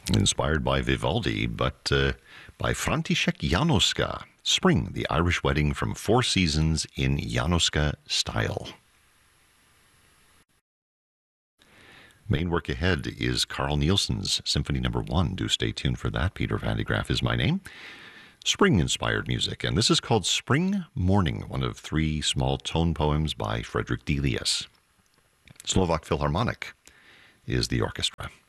Inspired by Vivaldi, but by František Janoska. Spring, the Irish Wedding from Four Seasons in Janoska style. Main work ahead is Carl Nielsen's Symphony No. 1. Do stay tuned for that. Peter Van de Graaff is my name. Spring-inspired music, and this is called Spring Morning, one of three small tone poems by Frederick Delius. Slovak Philharmonic is the orchestra.